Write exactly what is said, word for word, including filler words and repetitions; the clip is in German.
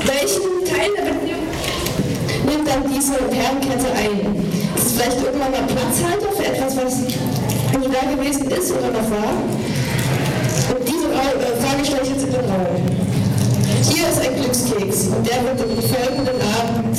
Welchen Teil der Beziehung nimmt dann diese Perlenkette ein? Ist es vielleicht irgendwann mal Platzhalter für etwas, was nie da gewesen ist oder noch war? Und diese Frage stelle ich jetzt in den Raum. Hier ist ein Glückskeks und der wird am folgenden Abend